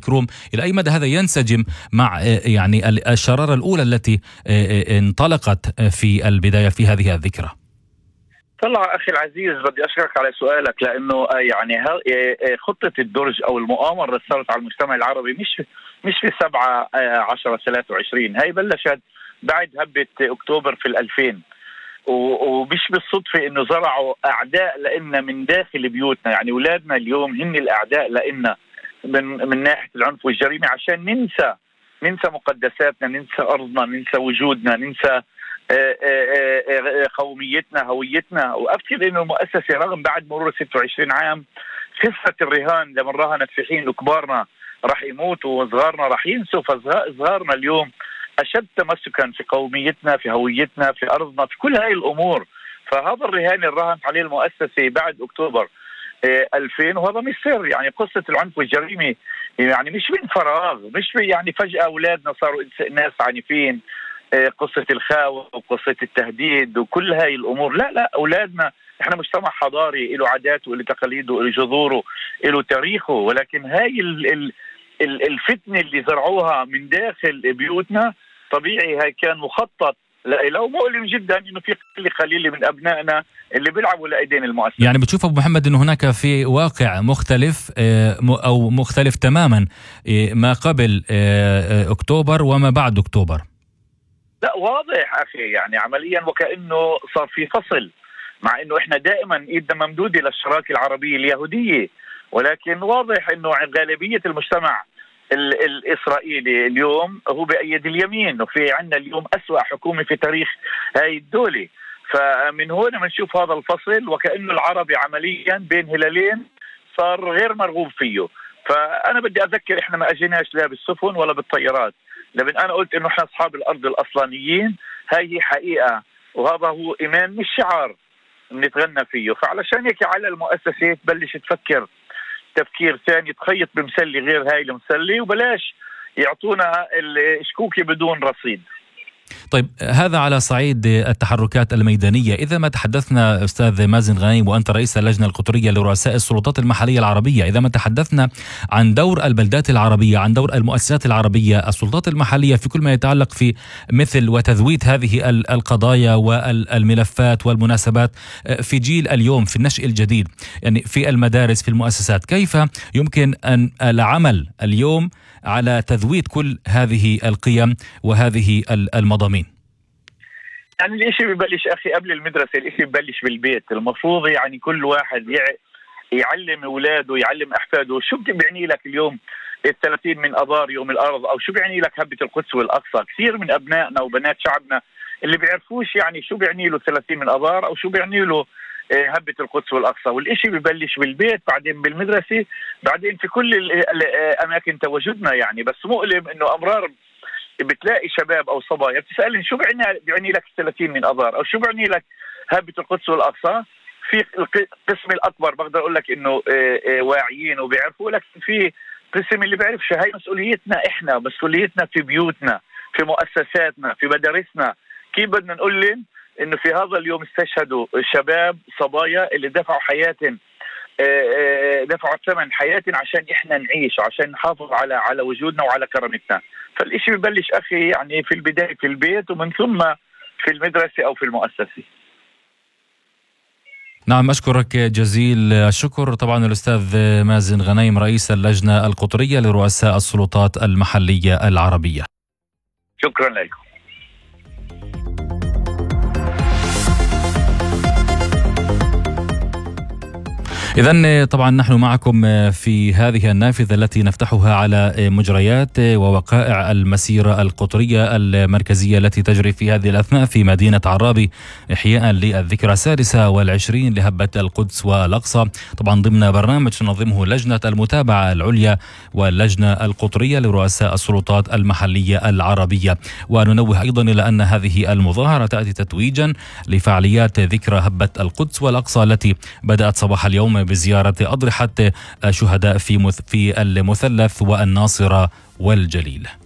الكروم، إلى أي مدى هذا ينسجم مع يعني الشرارة الأولى التي انطلقت في البداية في هذه الذكرى؟ طلع أخي العزيز، بدي أشكرك على سؤالك، لأنه يعني خطة الدرج أو المؤامرة اللي صارت على المجتمع العربي مش في 7/10/23، هاي بلشت بعد هبة أكتوبر في 2000، ومش بالصدفة إنه زرعوا أعداء لنا من داخل بيوتنا. يعني أولادنا اليوم هن الأعداء لنا من ناحية العنف والجريمة، عشان ننسى مقدساتنا، ننسى أرضنا، ننسى وجودنا، ننسى قوميتنا، هويتنا. وأفتكر إنه المؤسسة رغم بعد مرور 26 عام خفت الرهان لما راهنت في حين وكبارنا راح يموتوا وصغارنا راح ينسوا، فصغارنا اليوم أشد تمسكا في قوميتنا، في هويتنا، في أرضنا، في كل هاي الأمور. فهذا الرهان اللي راهنت عليه المؤسسة بعد أكتوبر 2000، وهذا مش سر. يعني قصة العنف والجريمة يعني مش من فراغ، مش يعني فجأة أولادنا صاروا ناس عنيفين، قصة الخاوة وقصة التهديد وكل هاي الأمور. لا، أولادنا احنا مجتمع حضاري له عاداته له تقاليده له جذوره له تاريخه، ولكن هاي الفتنة اللي زرعوها من داخل بيوتنا طبيعي هاي كان مخطط لو مؤلم جدا انه في قليل من ابنائنا اللي بيلعبوا لايدين المؤسسه. يعني بتشوف ابو محمد انه هناك في واقع مختلف او مختلف تماما ما قبل اكتوبر وما بعد اكتوبر؟ لا واضح اخي، يعني عمليا وكانه صار في فصل، مع انه احنا دائما ايدنا ممدوده للشراكه العربيه اليهوديه، ولكن واضح انه غالبيه المجتمع الإسرائيلي اليوم هو بأيد اليمين، وفي عندنا اليوم أسوأ حكومة في تاريخ هاي الدولة. فمن هنا بنشوف هذا الفصل وكأنه العربي عمليا بين هلالين صار غير مرغوب فيه. فأنا بدي أذكر إحنا ما أجيناش لا بالسفن ولا بالطيارات، لمن أنا قلت إنه إحنا أصحاب الأرض الأصلانيين، هاي هي حقيقة وهذا هو إيمان مش شعار بنتغنى فيه. فعلشان هيك على المؤسسة تبلش تفكر تفكير ثاني، تخيط بمسلي غير هاي المسلي، وبلاش يعطونا الشكوكي بدون رصيد. طيب هذا على صعيد التحركات الميدانية. إذا ما تحدثنا أستاذ مازن غنيم وأنت رئيس اللجنة القطرية لرؤساء السلطات المحلية العربية، إذا ما تحدثنا عن دور البلدات العربية، عن دور المؤسسات العربية، السلطات المحلية في كل ما يتعلق في مثل وتذويت هذه القضايا والملفات والمناسبات في جيل اليوم، في النشء الجديد، يعني في المدارس، في المؤسسات، كيف يمكن أن العمل اليوم على تذويت كل هذه القيم وهذه المضامين؟ يعني الاشي ببلش أخي قبل المدرسة، الاشي ببلش بالبيت. المفروض يعني كل واحد يعلم أولاده، يعلم أحفاده شو بيعني لك اليوم 30 من أذار يوم الأرض، أو شو بيعني لك هبة القدس والأقصى. كثير من أبنائنا وبنات شعبنا اللي بيعرفوش يعني شو بيعني له 30 من أذار أو شو بيعني له هبة القدس والأقصى. والإشي ببلش بالبيت، بعدين بالمدرسة، بعدين في كل أماكن تواجدنا. يعني بس مؤلم إنه أمرار بتلاقي شباب أو صبايا بتسألني شو بيعني لك 30 من أذار أو شو بيعني لك هبة القدس والأقصى. في القسم الأكبر بقدر أقول لك إنه واعيين وبيعرفوا، لكن في قسم اللي بيعرفش. هاي مسؤوليتنا إحنا، مسؤوليتنا في بيوتنا، في مؤسساتنا، في مدارسنا. كيف بدنا نقول لهم إنه في هذا اليوم استشهدوا شباب صبايا اللي دفعوا حياتهم، دفعوا ثمن حياتهم عشان إحنا نعيش، عشان نحافظ على وجودنا وعلى كرامتنا. فالإشي ببلش أخي يعني في البداية في البيت، ومن ثم في المدرسة أو في المؤسسة. نعم، أشكرك جزيل الشكر. طبعا الأستاذ مازن غنيم رئيس اللجنة القطرية لرؤساء السلطات المحلية العربية. شكرا لكم. إذن طبعا نحن معكم في هذه النافذة التي نفتحها على مجريات ووقائع المسيرة القطرية المركزية التي تجري في هذه الأثناء في مدينة عرابي، إحياء للذكرى 26 لهبة القدس والأقصى، طبعا ضمن برنامج تنظمه لجنة المتابعة العليا واللجنة القطرية لرؤساء السلطات المحلية العربية. وننوه أيضا إلى أن هذه المظاهرة تأتي تتويجا لفعاليات ذكرى هبة القدس والأقصى التي بدأت صباح اليوم بزيارة أضرحة شهداء في المثلث والناصرة والجليل.